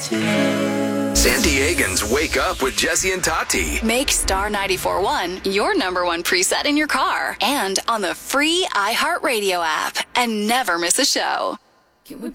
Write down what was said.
San Diegans wake up with Jesse and Tati. Make Star 94.1 your number one preset in your car and on the free iHeartRadio app. And never miss a show. Can we